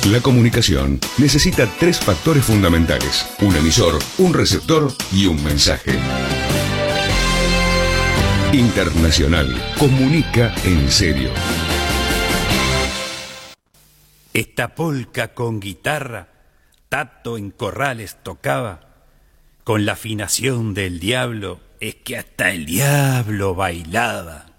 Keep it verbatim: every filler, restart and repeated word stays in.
La comunicación necesita tres factores fundamentales: un emisor, un receptor y un mensaje. Internacional comunica en serio. Esta polca con guitarra, Tato en corrales tocaba, con la afinación del diablo, es que hasta el diablo bailaba.